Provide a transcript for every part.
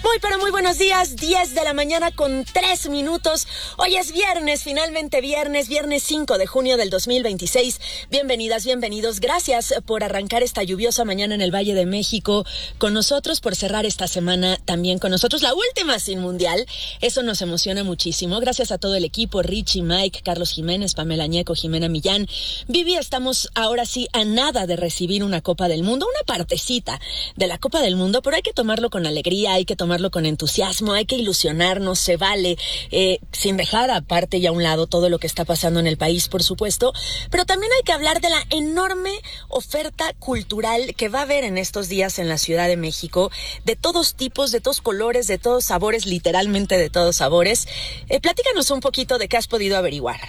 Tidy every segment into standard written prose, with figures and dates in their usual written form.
Muy, pero muy buenos días, 10 de la mañana con 3 minutos. Hoy es viernes, finalmente viernes 5 de junio del 2026. Bienvenidas, bienvenidos. Gracias por arrancar esta lluviosa mañana en el Valle de México con nosotros, por cerrar esta semana también con nosotros, la última sin mundial. Eso nos emociona muchísimo. Gracias a todo el equipo, Richie, Mike, Carlos Jiménez, Pamela Ñeco, Jimena Millán. Vivi, estamos ahora sí a nada de recibir una Copa del Mundo, una partecita de la Copa del Mundo, pero hay que tomarlo con alegría, hay que tomarlo con entusiasmo, hay que ilusionarnos, se vale, sin dejar aparte y a un lado todo lo que está pasando en el país, por supuesto, pero también hay que hablar de la enorme oferta cultural que va a haber en estos días en la Ciudad de México, de todos tipos, de todos colores, de todos sabores, literalmente de todos sabores. Platícanos un poquito de qué has podido averiguar.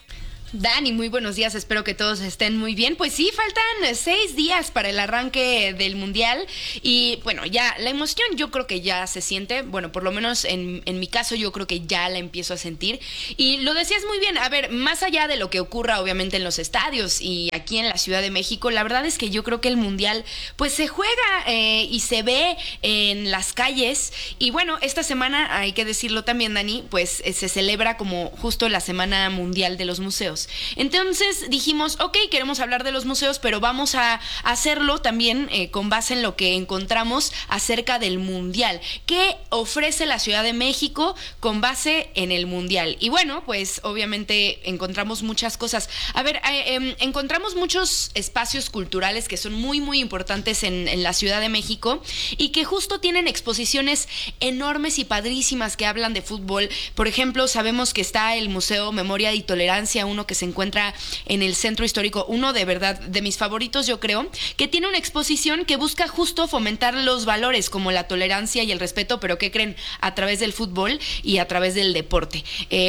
Dani, muy buenos días, espero que todos estén muy bien. Pues sí, faltan 6 días para el arranque del Mundial y bueno, ya la emoción yo creo que ya se siente, bueno, por lo menos en mi caso yo creo que ya la empiezo a sentir. Y lo decías muy bien, a ver, más allá de lo que ocurra obviamente en los estadios y aquí en la Ciudad de México, la verdad es que yo creo que el Mundial pues se juega y se ve en las calles. Y bueno, esta semana, hay que decirlo también, Dani, pues se celebra como justo la Semana Mundial de los Museos. Entonces dijimos, ok, queremos hablar de los museos, pero vamos a hacerlo también con base en lo que encontramos acerca del Mundial. ¿Qué ofrece la Ciudad de México con base en el Mundial? Y bueno, pues obviamente encontramos muchas cosas. A ver, encontramos muchos espacios culturales que son muy, muy importantes en la Ciudad de México y que justo tienen exposiciones enormes y padrísimas que hablan de fútbol. Por ejemplo, sabemos que está el Museo Memoria y Tolerancia, uno que se encuentra en el Centro Histórico, uno de verdad de mis favoritos, yo creo, que tiene una exposición que busca justo fomentar los valores como la tolerancia y el respeto, pero ¿qué creen? A través del fútbol y a través del deporte.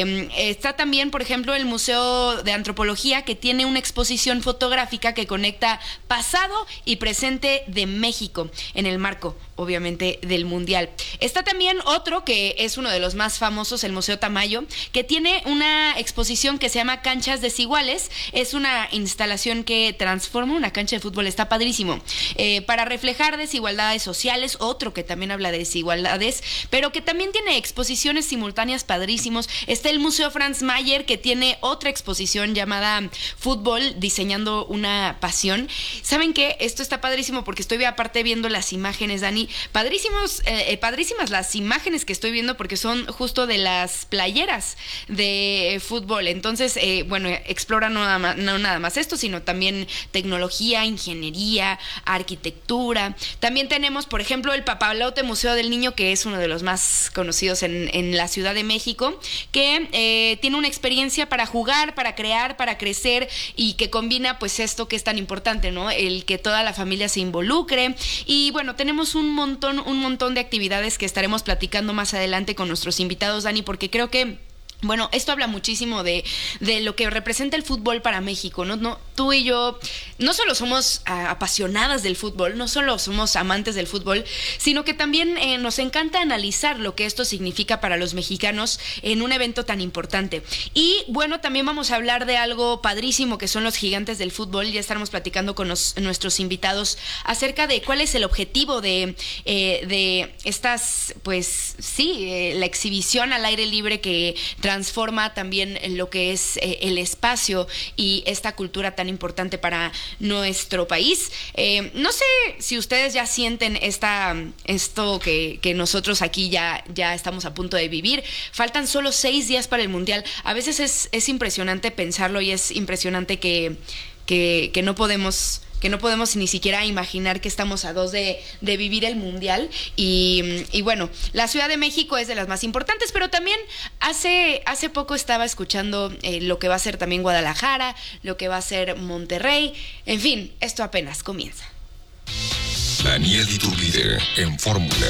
Está también, por ejemplo, el Museo de Antropología, que tiene una exposición fotográfica que conecta pasado y presente de México en el marco, obviamente, del Mundial. Está también otro que es uno de los más famosos, el Museo Tamayo, que tiene una exposición que se llama Canchas Desiguales. Es una instalación que transforma una cancha de fútbol, está padrísimo, para reflejar desigualdades sociales, otro que también habla de desigualdades, pero que también tiene exposiciones simultáneas padrísimos. Está el Museo Franz Mayer, que tiene otra exposición llamada Fútbol, diseñando una pasión. ¿Saben qué? Esto está padrísimo porque estoy aparte viendo las imágenes, Dani, padrísimas las imágenes que estoy viendo porque son justo de las playeras de fútbol. Entonces, bueno, explora no nada más esto, sino también tecnología, ingeniería, arquitectura. También tenemos, por ejemplo, el Papalote Museo del Niño, que es uno de los más conocidos en la Ciudad de México, que tiene una experiencia para jugar, para crear, para crecer y que combina pues esto que es tan importante, ¿no? El que toda la familia se involucre. Y bueno, tenemos un montón de actividades que estaremos platicando más adelante con nuestros invitados, Dani, porque creo que bueno, esto habla muchísimo de lo que representa el fútbol para México, ¿no? Tú y yo no solo somos apasionadas del fútbol, no solo somos amantes del fútbol, sino que también nos encanta analizar lo que esto significa para los mexicanos en un evento tan importante. Y bueno, también vamos a hablar de algo padrísimo que son los gigantes del fútbol. Ya estaremos platicando con nuestros invitados acerca de cuál es el objetivo de estas, pues sí, la exhibición al aire libre que transforma también lo que es el espacio y esta cultura tan importante para nuestro país. No sé si ustedes ya sienten esto que nosotros aquí ya estamos a punto de vivir. Faltan solo 6 días para el Mundial. A veces es impresionante pensarlo y es impresionante que no podemos ni siquiera imaginar que estamos a 2 de vivir el Mundial. Y bueno, la Ciudad de México es de las más importantes, pero también hace poco estaba escuchando lo que va a ser también Guadalajara, lo que va a ser Monterrey. En fin, esto apenas comienza. Daniel Iturbide en Fórmula.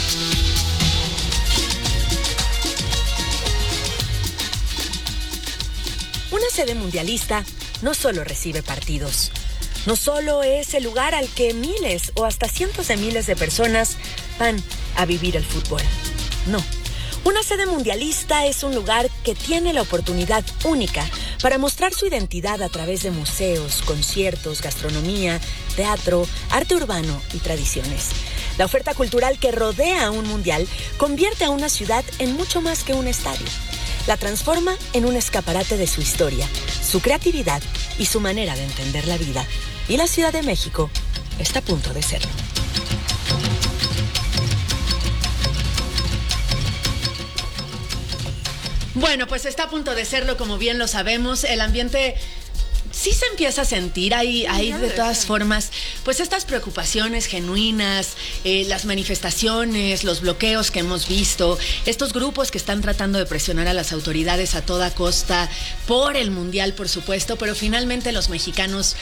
Una sede mundialista no solo recibe partidos, no solo es el lugar al que miles o hasta cientos de miles de personas van a vivir el fútbol. No. Una sede mundialista es un lugar que tiene la oportunidad única para mostrar su identidad a través de museos, conciertos, gastronomía, teatro, arte urbano y tradiciones. La oferta cultural que rodea a un mundial convierte a una ciudad en mucho más que un estadio. La transforma en un escaparate de su historia, su creatividad y su manera de entender la vida. Y la Ciudad de México está a punto de serlo. Bueno, pues está a punto de serlo, como bien lo sabemos. El ambiente sí se empieza a sentir, hay de todas formas, pues estas preocupaciones genuinas, las manifestaciones, los bloqueos que hemos visto, estos grupos que están tratando de presionar a las autoridades a toda costa por el mundial, por supuesto, pero finalmente los mexicanos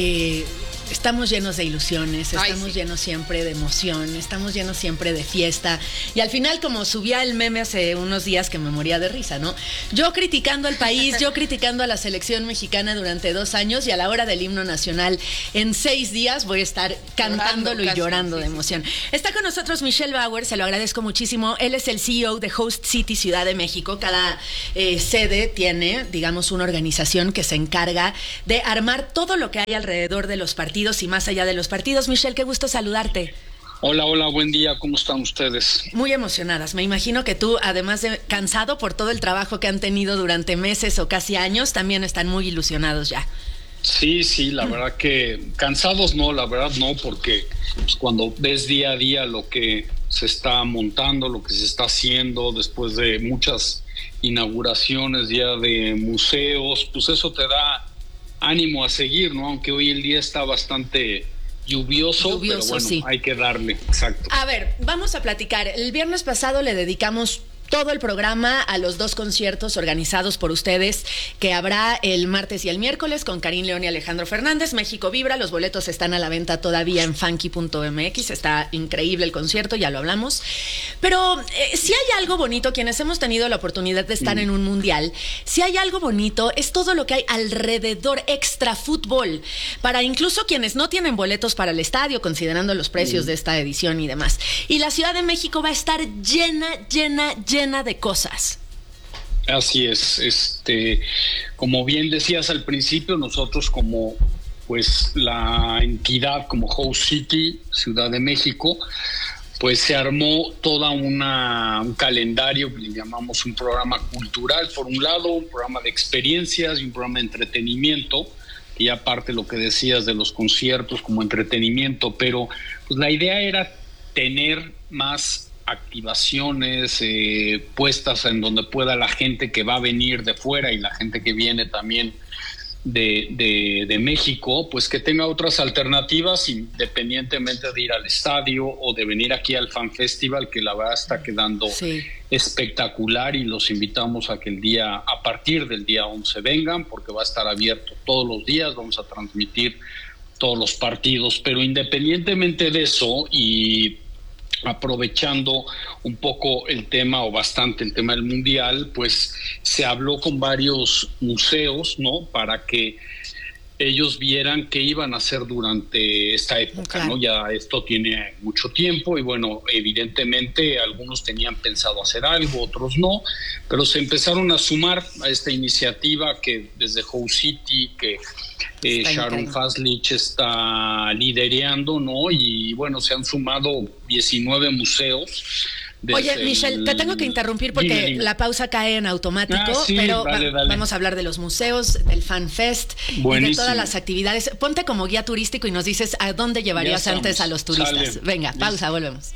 estamos llenos de ilusiones, estamos llenos siempre de emoción, estamos llenos siempre de fiesta. Y al final, como subía el meme hace unos días que me moría de risa, ¿no? Yo criticando al país, yo criticando a la selección mexicana durante 2 años, y a la hora del himno nacional, en 6 días voy a estar cantándolo y llorando de emoción. Está con nosotros Michelle Bauer, se lo agradezco muchísimo. Él es el CEO de Host City Ciudad de México. Cada sede tiene, digamos, una organización que se encarga de armar todo lo que hay alrededor de los partidos y más allá de los partidos. Michelle, qué gusto saludarte. Hola, buen día, ¿cómo están ustedes? Muy emocionadas, me imagino que tú, además de cansado por todo el trabajo que han tenido durante meses o casi años, también están muy ilusionados ya. Sí, la verdad que cansados no, la verdad no, porque pues, cuando ves día a día lo que se está montando, lo que se está haciendo después de muchas inauguraciones ya de museos, pues eso te da ánimo a seguir, ¿no? Aunque hoy el día está bastante lluvioso, pero bueno, sí, hay que darle, exacto. A ver, vamos a platicar. El viernes pasado le dedicamos todo el programa a los 2 conciertos organizados por ustedes, que habrá el martes y el miércoles con Karim León y Alejandro Fernández. México vibra, los boletos están a la venta todavía en funky.mx, está increíble el concierto, ya lo hablamos. Pero si hay algo bonito, quienes hemos tenido la oportunidad de estar en un mundial, si hay algo bonito es todo lo que hay alrededor, extra fútbol, para incluso quienes no tienen boletos para el estadio, considerando los precios de esta edición y demás. Y la Ciudad de México va a estar llena de cosas. Así es, como bien decías al principio, nosotros como pues la entidad como Host City Ciudad de México, pues se armó toda un calendario que le llamamos un programa cultural, por un lado, un programa de experiencias y un programa de entretenimiento, y aparte lo que decías de los conciertos como entretenimiento, pero pues la idea era tener más activaciones puestas en donde pueda la gente que va a venir de fuera y la gente que viene también de México, pues que tenga otras alternativas independientemente de ir al estadio o de venir aquí al Fan Festival, que la verdad está quedando espectacular, y los invitamos a que a partir del día 11 vengan, porque va a estar abierto todos los días, vamos a transmitir todos los partidos, pero independientemente de eso, y aprovechando un poco el tema o bastante el tema del mundial, pues se habló con varios museos, ¿no? Para que ellos vieran qué iban a hacer durante esta época, ¿no? Ya esto tiene mucho tiempo y bueno, evidentemente algunos tenían pensado hacer algo, otros no, pero se empezaron a sumar a esta iniciativa que desde Host City, que Sharon Faslich está liderando, ¿no? Y bueno, se han sumado 19 museos. Oye, Michelle, te tengo que interrumpir porque la pausa cae en automático, pero dale. Vamos a hablar de los museos, del Fan Fest y de todas las actividades. Ponte como guía turístico y nos dices a dónde llevarías antes a los turistas. Sale. Venga, pausa, volvemos.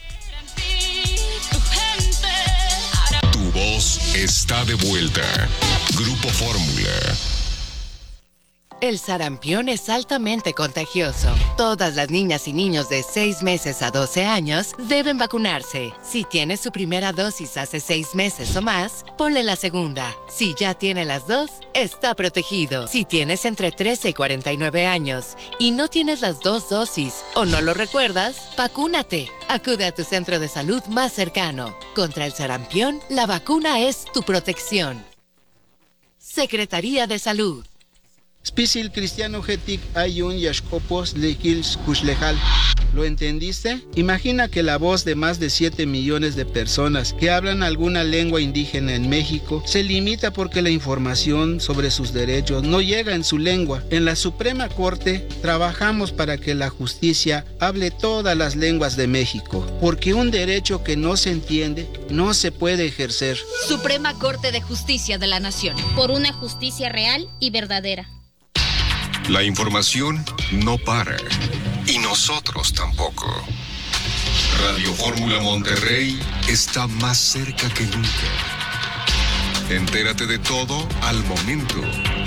Tu voz está de vuelta. Grupo Fórmula. El sarampión es altamente contagioso. Todas las niñas y niños de 6 meses a 12 años deben vacunarse. Si tiene su primera dosis hace 6 meses o más, ponle la segunda. Si ya tiene las 2, está protegido. Si tienes entre 13 y 49 años y no tienes las 2 dosis o no lo recuerdas, vacúnate. Acude a tu centro de salud más cercano. Contra el sarampión, la vacuna es tu protección. Secretaría de Salud. Spisil Cristiano Hetik Ayun Yashkopos Lekils Kushlejal. ¿Lo entendiste? Imagina que la voz de más de 7 millones de personas que hablan alguna lengua indígena en México se limita porque la información sobre sus derechos no llega en su lengua. En la Suprema Corte trabajamos para que la justicia hable todas las lenguas de México, porque un derecho que no se entiende no se puede ejercer. Suprema Corte de Justicia de la Nación. Por una justicia real y verdadera. La información no para. Y nosotros tampoco. Radio Fórmula Monterrey está más cerca que nunca. Entérate de todo al momento.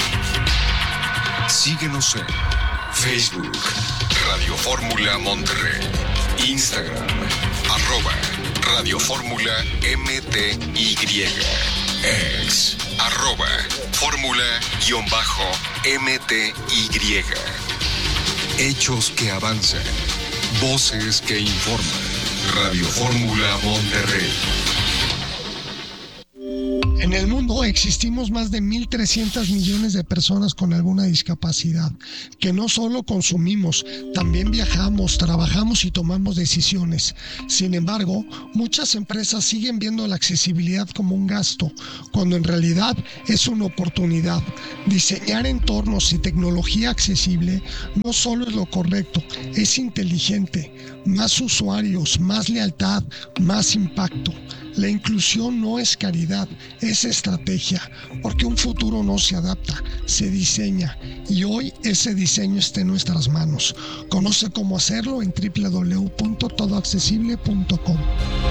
Síguenos en Facebook, Radio Fórmula Monterrey, Instagram, @Radio Fórmula MTY, ex, @Fórmula_MTY. Hechos que avanzan, voces que informan. Radio Fórmula Monterrey. En el mundo existimos más de 1.300 millones de personas con alguna discapacidad, que no solo consumimos, también viajamos, trabajamos y tomamos decisiones. Sin embargo, muchas empresas siguen viendo la accesibilidad como un gasto, cuando en realidad es una oportunidad. Diseñar entornos y tecnología accesible no solo es lo correcto, es inteligente. Más usuarios, más lealtad, más impacto. La inclusión no es caridad, es estrategia, porque un futuro no se adapta, se diseña, y hoy ese diseño está en nuestras manos. Conoce cómo hacerlo en www.todoaccesible.com.